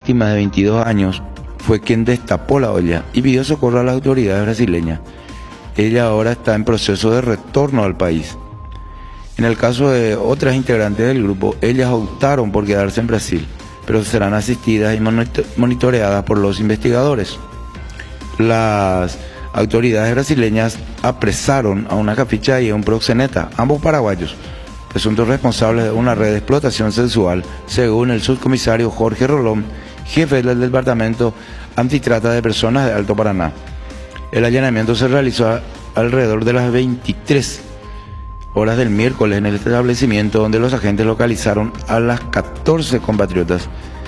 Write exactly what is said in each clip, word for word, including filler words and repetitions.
Fátima, de veintidós años, fue quien destapó la olla y pidió socorro a las autoridades brasileñas. Ella ahora está en proceso de retorno al país. En el caso de otras integrantes del grupo, ellas optaron por quedarse en Brasil, pero serán asistidas y monitoreadas por los investigadores. Las autoridades brasileñas apresaron a una caficha y a un proxeneta, ambos paraguayos, presuntos responsables de una red de explotación sexual, según el subcomisario Jorge Rolón, jefe del Departamento Antitrata de Personas de Alto Paraná. El allanamiento se realizó a alrededor de las veintitrés horas del miércoles en el establecimiento, donde los agentes localizaron a las catorce compatriotas.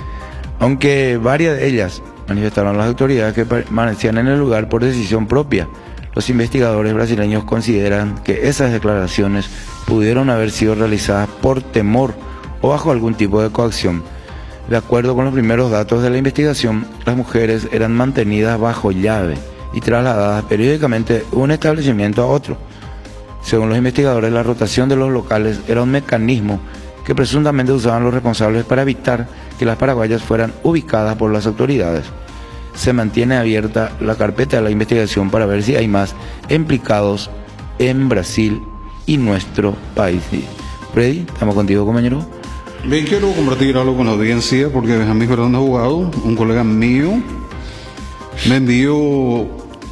Aunque varias de ellas manifestaron a las autoridades que permanecían en el lugar por decisión propia, los investigadores brasileños consideran que esas declaraciones pudieron haber sido realizadas por temor o bajo algún tipo de coacción. De acuerdo con los primeros datos de la investigación, las mujeres eran mantenidas bajo llave y trasladadas periódicamente de un establecimiento a otro. Según los investigadores, la rotación de los locales era un mecanismo que presuntamente usaban los responsables para evitar que las paraguayas fueran ubicadas por las autoridades. Se mantiene abierta la carpeta de la investigación para ver si hay más implicados en Brasil y nuestro país. Freddy, estamos contigo, compañero. Bien, quiero compartir algo con la audiencia porque Benjamín Fernández Jugado, un colega mío, me envió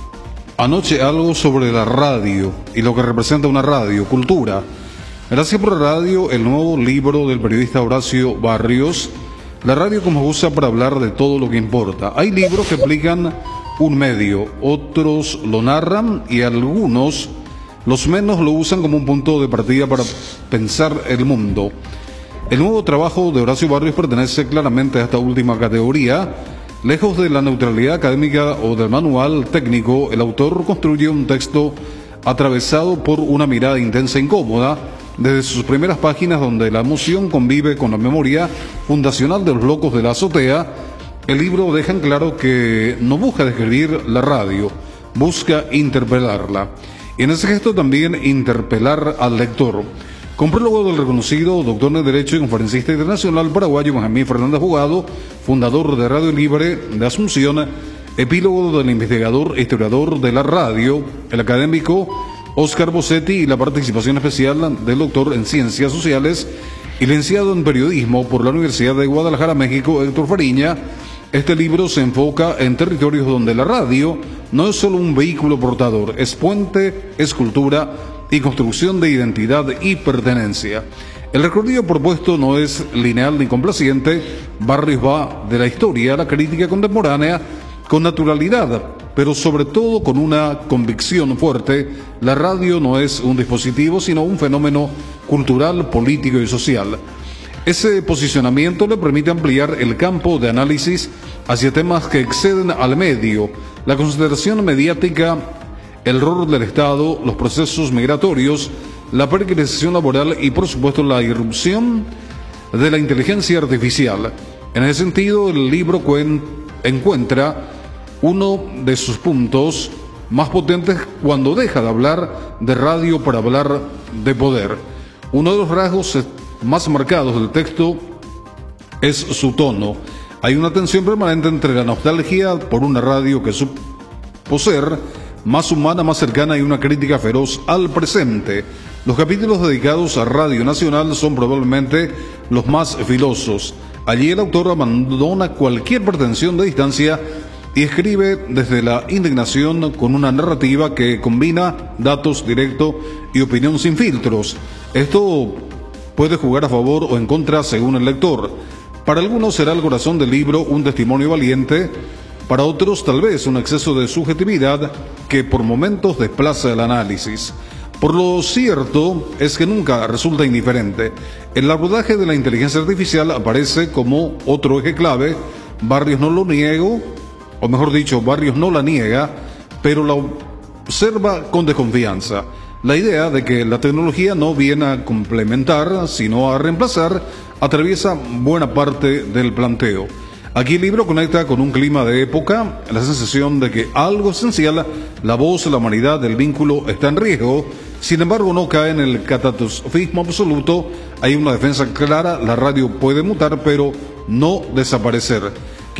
anoche algo sobre la radio y lo que representa una radio, cultura. Gracias por la radio, el nuevo libro del periodista Horacio Barrios, La radio como usa para hablar de todo lo que importa. Hay libros que explican un medio, otros lo narran y algunos, los menos, lo usan como un punto de partida para pensar el mundo. El nuevo trabajo de Horacio Barrios pertenece claramente a esta última categoría. Lejos de la neutralidad académica o del manual técnico, el autor construye un texto atravesado por una mirada intensa e incómoda, desde sus primeras páginas, donde la emoción convive con la memoria fundacional de los locos de la azotea. El libro deja en claro que no busca describir la radio, busca interpelarla. Y en ese gesto también interpelar al lector. Con prólogo del reconocido doctor en Derecho y conferencista internacional paraguayo Benjamín Fernández Jugado, fundador de Radio Libre de Asunción, epílogo del investigador e historiador de la radio, el académico Oscar Bossetti, y la participación especial del doctor en Ciencias Sociales y licenciado en Periodismo por la Universidad de Guadalajara, México, Héctor Fariña. Este libro se enfoca en territorios donde la radio no es solo un vehículo portador, es puente, es cultura y construcción de identidad y pertenencia. El recorrido propuesto no es lineal ni complaciente. Barrios va de la historia a la crítica contemporánea con naturalidad, pero sobre todo con una convicción fuerte. La radio no es un dispositivo, sino un fenómeno cultural, político y social. Ese posicionamiento le permite ampliar el campo de análisis hacia temas que exceden al medio, la consideración mediática, el rol del Estado, los procesos migratorios, la precarización laboral y, por supuesto, la irrupción de la inteligencia artificial. En ese sentido, el libro encuentra uno de sus puntos más potentes cuando deja de hablar de radio para hablar de poder. Uno de los rasgos más marcados del texto es su tono. Hay una tensión permanente entre la nostalgia por una radio que supo ser más humana, más cercana, y una crítica feroz al presente. Los capítulos dedicados a Radio Nacional son probablemente los más filosos. Allí el autor abandona cualquier pretensión de distancia y escribe desde la indignación, con una narrativa que combina datos directos y opinión sin filtros. Esto puede jugar a favor o en contra según el lector. Para algunos será el corazón del libro un testimonio valiente, para otros tal vez un exceso de subjetividad que por momentos desplaza el análisis. Por lo cierto es que nunca resulta indiferente. El abordaje de la inteligencia artificial aparece como otro eje clave. Barrios no lo niega, o mejor dicho, Barrios no la niega, pero la observa con desconfianza. La idea de que la tecnología no viene a complementar, sino a reemplazar, atraviesa buena parte del planteo. Aquí el libro conecta con un clima de época, la sensación de que algo esencial, la voz, la humanidad, el vínculo, está en riesgo. Sin embargo, no cae en el catastrofismo absoluto. Hay una defensa clara: la radio puede mutar, pero no desaparecer.